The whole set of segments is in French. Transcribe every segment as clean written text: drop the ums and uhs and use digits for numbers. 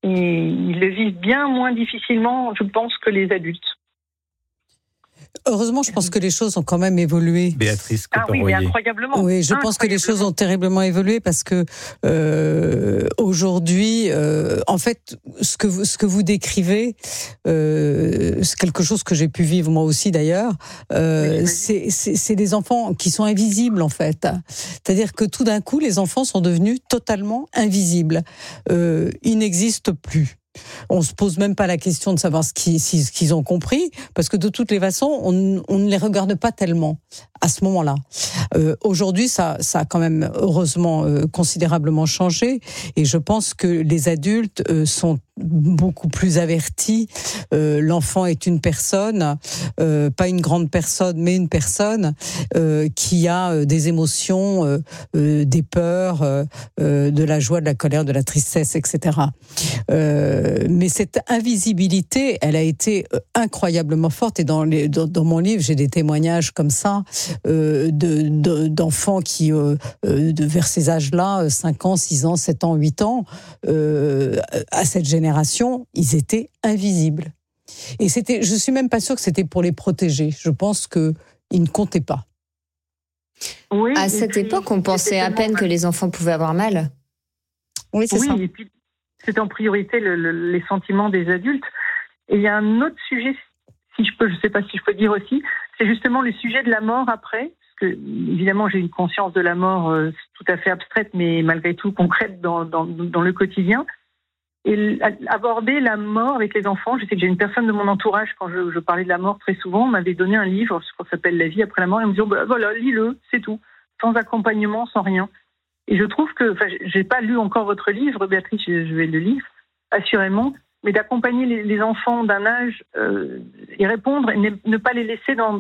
Et ils le vivent bien moins difficilement, je pense, que les adultes. Heureusement, je pense que les choses ont quand même évolué. Béatrice Copper-Royer. Ah oui, mais incroyablement. Oui, je pense que les choses ont terriblement évolué parce que aujourd'hui, en fait, ce que vous décrivez, c'est quelque chose que j'ai pu vivre moi aussi d'ailleurs. C'est des enfants qui sont invisibles en fait. C'est-à-dire que tout d'un coup, les enfants sont devenus totalement invisibles. Ils n'existent plus. On se pose même pas la question de savoir ce qu'ils ont compris, parce que de toutes les façons, on ne les regarde pas tellement à ce moment-là. Aujourd'hui, ça a quand même heureusement considérablement changé, et je pense que les adultes sont beaucoup plus avertis. L'enfant est une personne, pas une grande personne, mais une personne qui a des émotions, des peurs, de la joie, de la colère, de la tristesse, etc. Mais cette invisibilité, elle a été incroyablement forte. Et dans mon livre, j'ai des témoignages comme ça d'enfants qui, vers ces âges-là, 5 ans, 6 ans, 7 ans, 8 ans, à cette génération, ils étaient invisibles. Et je suis même pas sûre que c'était pour les protéger. Je pense qu'ils ne comptaient pas. Oui, à cette époque, on pensait à peine que les enfants pouvaient avoir mal. Oui, c'est ça. Et puis, c'est en priorité les sentiments des adultes. Et il y a un autre sujet, je sais pas si je peux dire aussi, c'est justement le sujet de la mort après. Parce que, évidemment, j'ai une conscience de la mort tout à fait abstraite, mais malgré tout concrète dans le quotidien. Et aborder la mort avec les enfants, je sais que j'ai une personne de mon entourage, quand je parlais de la mort très souvent, m'avait donné un livre, je crois que ça s'appelle La vie après la mort, et on me dit, voilà, lis-le, c'est tout. Sans accompagnement, sans rien. Et je trouve que, j'ai pas lu encore votre livre, Béatrice, je vais le lire, assurément, mais d'accompagner les enfants d'un âge, y répondre, et ne pas les laisser dans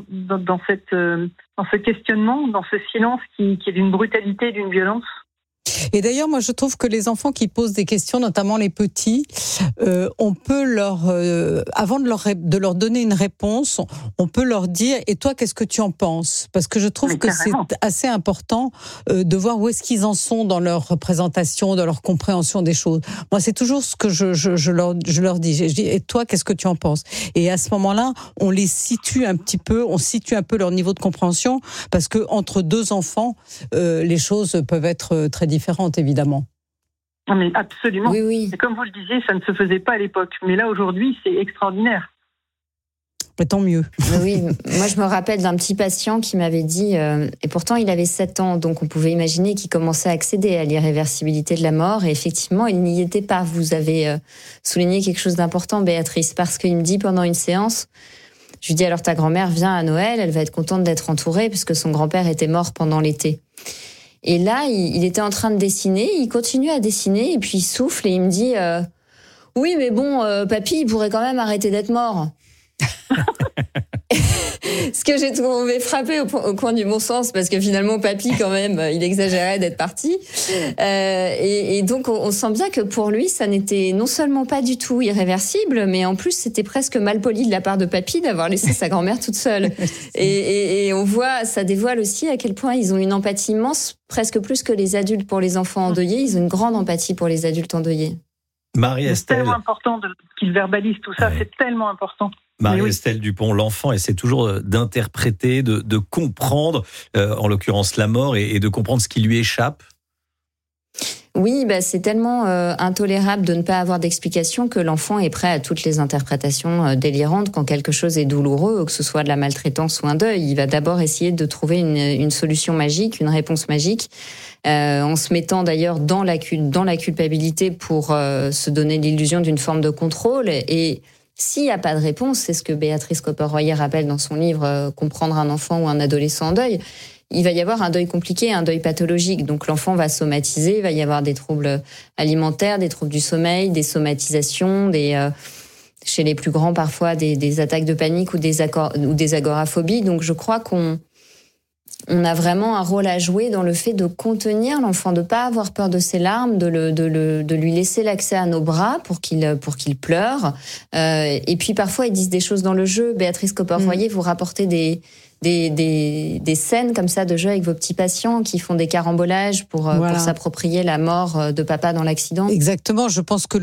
ce questionnement, dans ce silence qui est d'une brutalité, d'une violence. Et d'ailleurs, moi, je trouve que les enfants qui posent des questions, notamment les petits, on peut avant de leur donner une réponse, on peut leur dire « Et toi, qu'est-ce que tu en penses ?» Parce que je trouve que c'est assez important de voir où est-ce qu'ils en sont dans leur représentation, dans leur compréhension des choses. Moi, c'est toujours ce que je leur dis. Je dis « Et toi, qu'est-ce que tu en penses ?» Et à ce moment-là, on les situe un petit peu, on situe un peu leur niveau de compréhension, parce que entre deux enfants, les choses peuvent être très différentes, évidemment. Non, mais absolument. Oui. Et comme vous le disiez, ça ne se faisait pas à l'époque. Mais là, aujourd'hui, c'est extraordinaire. Mais tant mieux. Oui, moi, je me rappelle d'un petit patient qui m'avait dit, et pourtant, il avait 7 ans, donc on pouvait imaginer qu'il commençait à accéder à l'irréversibilité de la mort. Et effectivement, il n'y était pas. Vous avez souligné quelque chose d'important, Béatrice, parce qu'il me dit pendant une séance, je lui dis, alors ta grand-mère vient à Noël, elle va être contente d'être entourée, puisque son grand-père était mort pendant l'été. Et là, il était en train de dessiner, il continue à dessiner, et puis il souffle et il me dit oui, mais bon, papy, il pourrait quand même arrêter d'être mort. Ce que j'ai trouvé frappé au coin du bon sens, parce que finalement, papy, quand même, il exagérait d'être parti. Et donc, on sent bien que pour lui, ça n'était non seulement pas du tout irréversible, mais en plus, c'était presque malpoli de la part de papy d'avoir laissé sa grand-mère toute seule. Et on voit, ça dévoile aussi à quel point ils ont une empathie immense, presque plus que les adultes pour les enfants endeuillés. Ils ont une grande empathie pour les adultes endeuillés. Marie-Estelle. C'est tellement important qu'ils verbalisent tout ça, c'est tellement important. Marie-Estelle Dupont, l'enfant essaie toujours d'interpréter, de comprendre, en l'occurrence la mort, et de comprendre ce qui lui échappe. Oui, c'est tellement intolérable de ne pas avoir d'explication que l'enfant est prêt à toutes les interprétations délirantes quand quelque chose est douloureux, que ce soit de la maltraitance ou un deuil. Il va d'abord essayer de trouver une solution magique, une réponse magique, en se mettant d'ailleurs dans la culpabilité pour se donner l'illusion d'une forme de contrôle. Et s'il n'y a pas de réponse, c'est ce que Béatrice Copper-Royer rappelle dans son livre « Comprendre un enfant ou un adolescent en deuil », il va y avoir un deuil compliqué, un deuil pathologique. Donc l'enfant va somatiser, il va y avoir des troubles alimentaires, des troubles du sommeil, des somatisations, chez les plus grands parfois des attaques de panique ou des agoraphobies. Donc je crois qu'on a vraiment un rôle à jouer dans le fait de contenir l'enfant, de pas avoir peur de ses larmes, de lui laisser l'accès à nos bras pour qu'il pleure. Et puis parfois ils disent des choses dans le jeu. Béatrice Copper-Royer, vous rapportez des scènes comme ça de jeu avec vos petits patients qui font des carambolages pour s'approprier la mort de papa dans l'accident. Exactement, je pense que